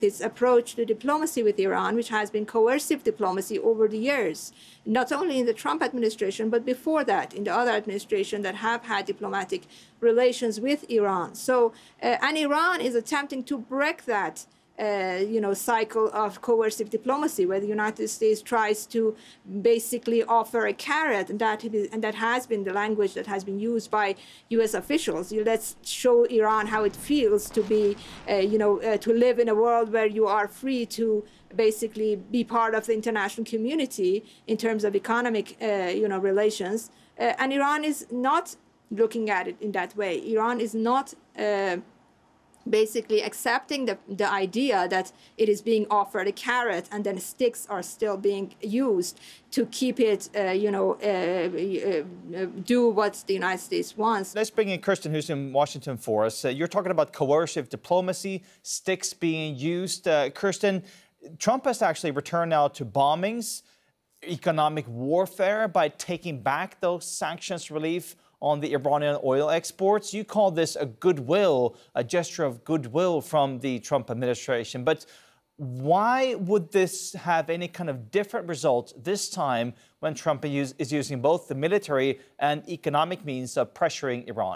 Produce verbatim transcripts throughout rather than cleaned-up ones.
this approach to diplomacy with Iran, which has been coercive diplomacy over the years, not only in the Trump administration, but before that, in the other administration that have had diplomatic relations with Iran. So, uh, and Iran is attempting to break that Uh, you know, cycle of coercive diplomacy, where the United States tries to basically offer a carrot, and that it is, and that has been the language that has been used by U S officials. You, let's show Iran how it feels to be, uh, you know, uh, to live in a world where you are free to basically be part of the international community in terms of economic, uh, you know, relations. Uh, and Iran is not looking at it in that way. Iran is not Uh, basically accepting the, the idea that it is being offered a carrot and then sticks are still being used to keep it, uh, you know, uh, uh, do what the United States wants. Let's bring in Kirsten, who's in Washington for us. Uh, you're talking about coercive diplomacy, sticks being used. Uh, Kirsten, Trump has actually returned now to bombings, economic warfare by taking back those sanctions relief on the Iranian oil exports. You call this a goodwill, a gesture of goodwill from the Trump administration. But why would this have any kind of different result this time when Trump is using both the military and economic means of pressuring Iran?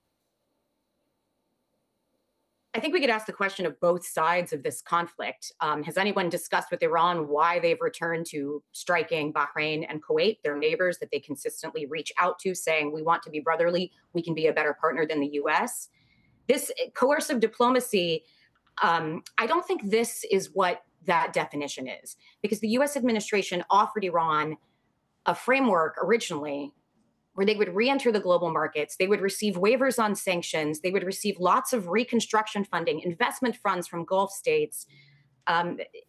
I think we could ask the question of both sides of this conflict. Um, has anyone discussed with Iran why they've returned to striking Bahrain and Kuwait, their neighbors that they consistently reach out to, saying, we want to be brotherly, we can be a better partner than the U S? This coercive diplomacy, um, I don't think this is what that definition is, because the U S administration offered Iran a framework originally where they would re-enter the global markets, they would receive waivers on sanctions, they would receive lots of reconstruction funding, investment funds from Gulf states, um,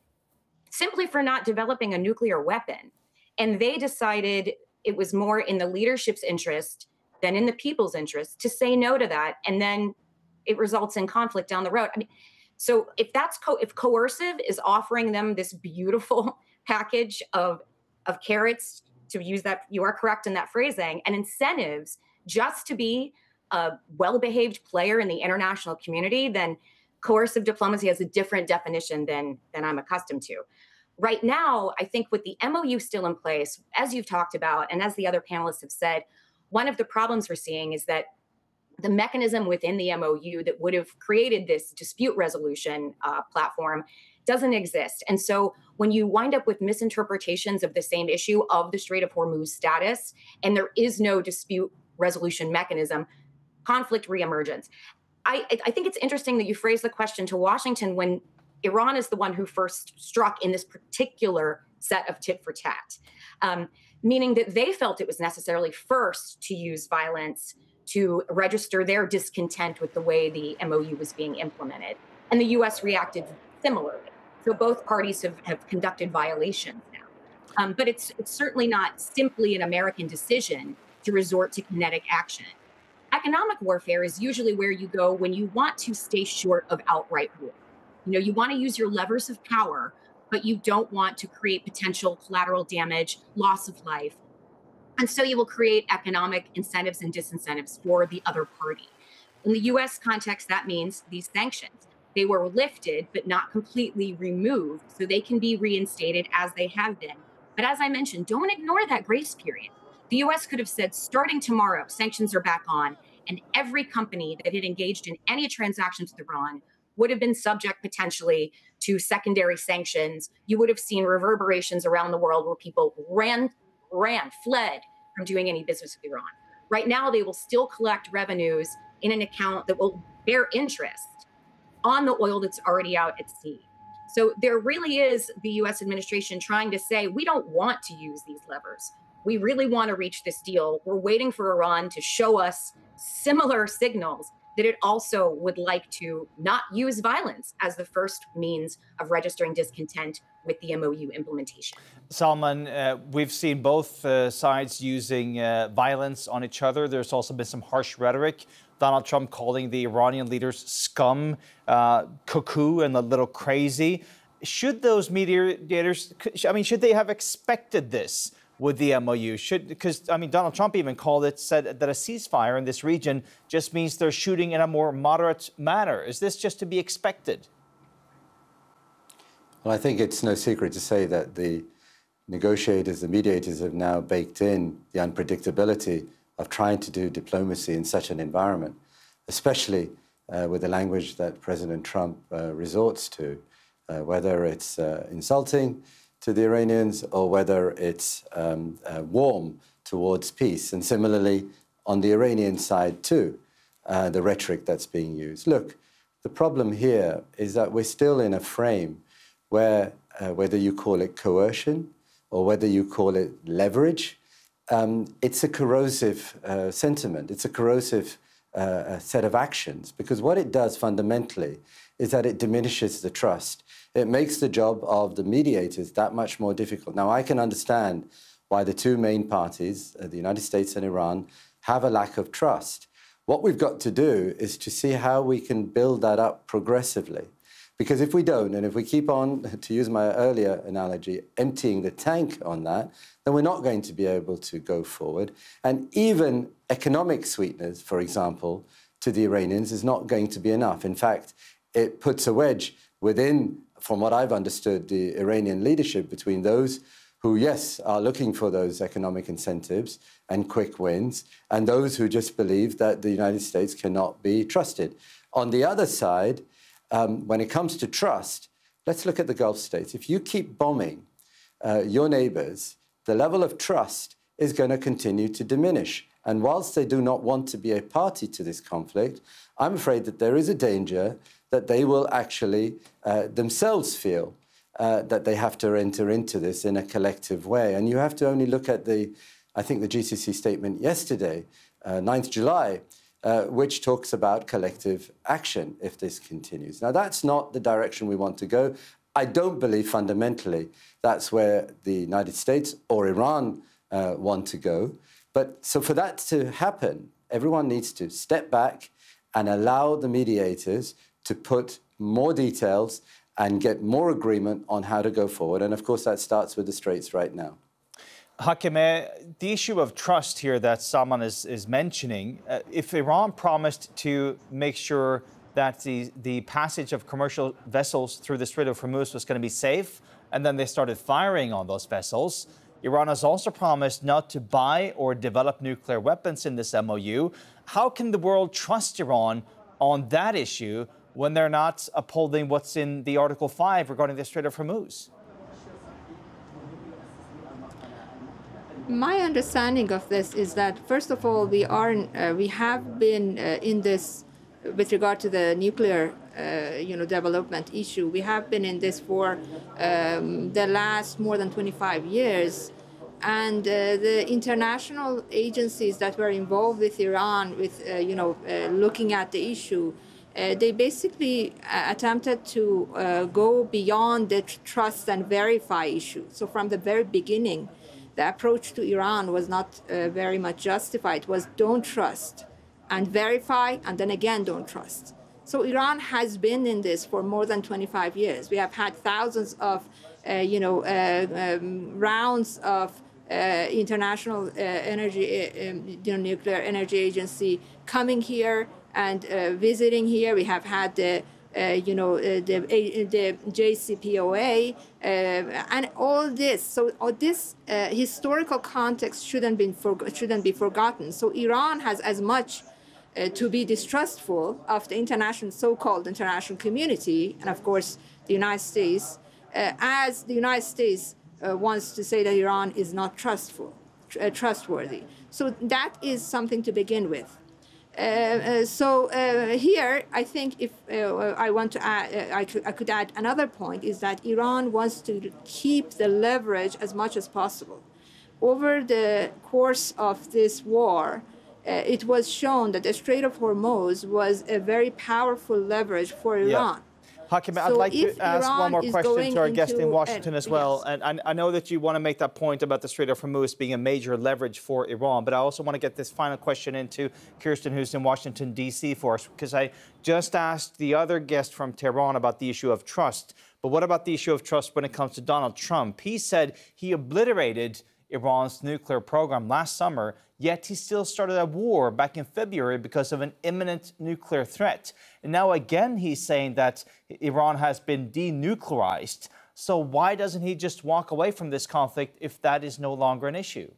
simply for not developing a nuclear weapon. And they decided it was more in the leadership's interest than in the people's interest to say no to that, and then it results in conflict down the road. I mean, so if that's co if coercive is offering them this beautiful package of of carrots, to use that, you are correct in that phrasing, and incentives just to be a well-behaved player in the international community, then coercive diplomacy has a different definition than, than I'm accustomed to. Right now, I think with the M O U still in place, as you've talked about, and as the other panelists have said, one of the problems we're seeing is that the mechanism within the M O U that would have created this dispute resolution uh, platform doesn't exist. And so when you wind up with misinterpretations of the same issue of the Strait of Hormuz status, and there is no dispute resolution mechanism, conflict reemerges. I, I think it's interesting that you phrase the question to Washington when Iran is the one who first struck in this particular set of tit for tat, um, meaning that they felt it was necessarily first to use violence to register their discontent with the way the M O U was being implemented. And the U S reacted similarly. So both parties have, have conducted violations now. Um, but it's, it's certainly not simply an American decision to resort to kinetic action. Economic warfare is usually where you go when you want to stay short of outright war. You know, you want to use your levers of power, but you don't want to create potential collateral damage, loss of life. And so you will create economic incentives and disincentives for the other party. In the U S context, that means these sanctions. They were lifted, but not completely removed, so they can be reinstated as they have been. But as I mentioned, don't ignore that grace period. The U S could have said, starting tomorrow, sanctions are back on, and every company that had engaged in any transactions with Iran would have been subject potentially to secondary sanctions. You would have seen reverberations around the world where people ran, ran, fled from doing any business with Iran. Right now, they will still collect revenues in an account that will bear interest on the oil that's already out at sea. So there really is the U S administration trying to say, we don't want to use these levers. We really want to reach this deal. We're waiting for Iran to show us similar signals that it also would like to not use violence as the first means of registering discontent with the M O U implementation. Salman, uh, we've seen both uh, sides using uh, violence on each other. There's also been some harsh rhetoric. Donald Trump calling the Iranian leaders scum, uh, cuckoo, and a little crazy. Should those mediators, I mean, should they have expected this with the M O U? Should, because, I mean, Donald Trump even called it, said that a ceasefire in this region just means they're shooting in a more moderate manner. Is this just to be expected? Well, I think it's no secret to say that the negotiators, the mediators have now baked in the unpredictability of trying to do diplomacy in such an environment, especially uh, with the language that President Trump uh, resorts to, uh, whether it's uh, insulting to the Iranians or whether it's um, uh, warm towards peace. And similarly, on the Iranian side too, uh, the rhetoric that's being used. Look, the problem here is that we're still in a frame where uh, whether you call it coercion or whether you call it leverage, um, it's a corrosive uh, sentiment. It's a corrosive uh, set of actions, because what it does fundamentally is that it diminishes the trust. It makes the job of the mediators that much more difficult. Now, I can understand why the two main parties, uh, the United States and Iran, have a lack of trust. What we've got to do is to see how we can build that up progressively. Because if we don't, and if we keep on, to use my earlier analogy, emptying the tank on that, then we're not going to be able to go forward. And even economic sweeteners, for example, to the Iranians is not going to be enough. In fact, it puts a wedge within, from what I've understood, the Iranian leadership between those who, yes, are looking for those economic incentives and quick wins, and those who just believe that the United States cannot be trusted. On the other side, Um, when it comes to trust, let's look at the Gulf states. If you keep bombing uh, your neighbors, the level of trust is going to continue to diminish. And whilst they do not want to be a party to this conflict, I'm afraid that there is a danger that they will actually uh, themselves feel uh, that they have to enter into this in a collective way. And you have to only look at the, I think, the G C C statement yesterday, uh, ninth of July, Uh, which talks about collective action if this continues. Now, that's not the direction we want to go. I don't believe fundamentally that's where the United States or Iran uh, want to go. But so for that to happen, everyone needs to step back and allow the mediators to put more details and get more agreement on how to go forward. And of course, that starts with the Straits right now. Hakimeh, the issue of trust here that Salman is, is mentioning, uh, if Iran promised to make sure that the, the passage of commercial vessels through the Strait of Hormuz was going to be safe, and then they started firing on those vessels, Iran has also promised not to buy or develop nuclear weapons in this M O U. How can the world trust Iran on that issue when they're not upholding what's in the Article five regarding the Strait of Hormuz? My understanding of this is that, first of all, we are uh, we have been uh, in this with regard to the nuclear, uh, you know, development issue. We have been in this for um, the last more than twenty-five years, and uh, the international agencies that were involved with Iran, with uh, you know, uh, looking at the issue, uh, they basically uh, attempted to uh, go beyond the trust and verify issue. So from the very beginning, the approach to Iran was not uh, very much justified. It was don't trust and verify, and then again don't trust. So Iran has been in this for more than twenty-five years. We have had thousands of, uh, you know, uh, um, rounds of uh, international uh, energy, uh, um, you know, nuclear energy agency coming here and uh, visiting here. We have had the Uh, you know, uh, the, uh, the J C P O A, uh, and all this. So all this uh, historical context shouldn't be, for, shouldn't be forgotten. So Iran has as much uh, to be distrustful of the international, so-called international community, and of course the United States, uh, as the United States uh, wants to say that Iran is not trustful, tr uh, trustworthy. So that is something to begin with. Uh, uh, so uh, here, I think if uh, I want to add, uh, I, could, I could add another point, is that Iran wants to keep the leverage as much as possible. Over the course of this war, uh, it was shown that the Strait of Hormuz was a very powerful leverage for Iran. Yeah. Hakimeh, So I'd like to ask Iran one more question to our guest in into, Washington uh, as well. Yes. And I, I know that you want to make that point about the Strait of Hormuz being a major leverage for Iran, but I also want to get this final question into Kirsten, who's in Washington, D C for us, because I just asked the other guest from Tehran about the issue of trust. But what about the issue of trust when it comes to Donald Trump? He said he obliterated Iran's nuclear program last summer, yet he still started a war back in February because of an imminent nuclear threat. And now again, he's saying that Iran has been denuclearized. So why doesn't he just walk away from this conflict if that is no longer an issue?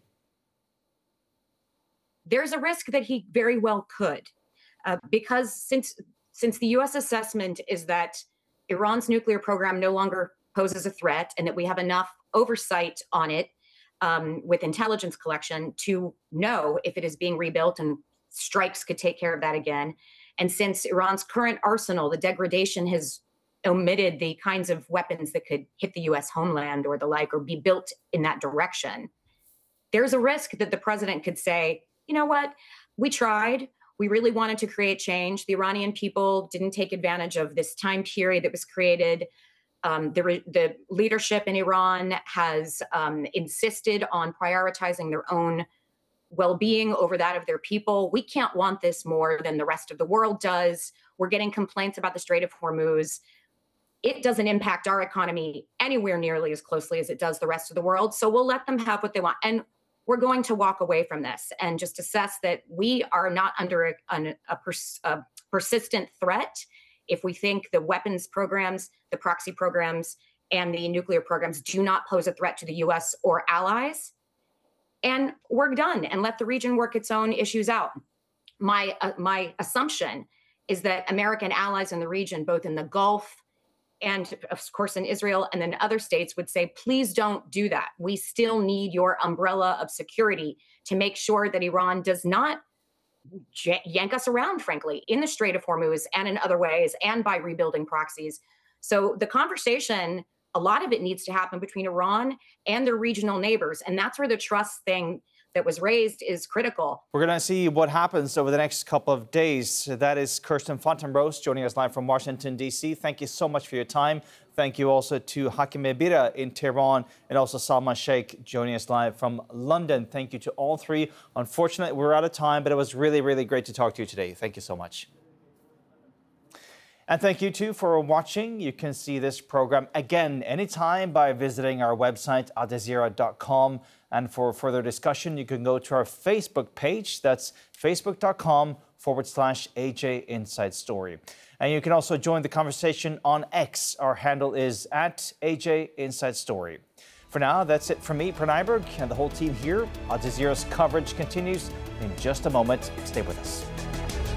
There's a risk that he very well could, uh, because since since the U S assessment is that Iran's nuclear program no longer poses a threat and that we have enough oversight on it um, with intelligence collection to know if it is being rebuilt, and strikes could take care of that again. And since Iran's current arsenal, the degradation has omitted the kinds of weapons that could hit the U S homeland or the like, or be built in that direction, there's a risk that the president could say, you know what, we tried. We really wanted to create change. The Iranian people didn't take advantage of this time period that was created. Um, the, re- the leadership in Iran has um, insisted on prioritizing their own well-being over that of their people. We can't want this more than the rest of the world does. We're getting complaints about the Strait of Hormuz. It doesn't impact our economy anywhere nearly as closely as it does the rest of the world. So we'll let them have what they want. And we're going to walk away from this and just assess that we are not under a, a, a, pers- a persistent threat if we think the weapons programs, the proxy programs, and the nuclear programs do not pose a threat to the U S or allies. And we're done and let the region work its own issues out. My, uh, my assumption is that American allies in the region, both in the Gulf and of course in Israel and then other states, would say, please don't do that. We still need your umbrella of security to make sure that Iran does not j- yank us around, frankly, in the Strait of Hormuz and in other ways, and by rebuilding proxies. So the conversation, a lot of it needs to happen between Iran and their regional neighbors. And that's where the trust thing that was raised is critical. We're going to see what happens over the next couple of days. That is Kirsten Fontenbros joining us live from Washington, D C. Thank you so much for your time. Thank you also to Hakim Ebira in Tehran and also Salman Sheikh joining us live from London. Thank you to all three. Unfortunately, we're out of time, but it was really, really great to talk to you today. Thank you so much. And thank you, too, for watching. You can see this program again anytime by visiting our website, al jazeera dot com. And for further discussion, you can go to our Facebook page. That's facebook.com forward slash AJ Inside Story. And you can also join the conversation on X. Our handle is at A J Inside Story. For now, that's it from me, Pranay Berg, and the whole team here. Al Jazeera's coverage continues in just a moment. Stay with us.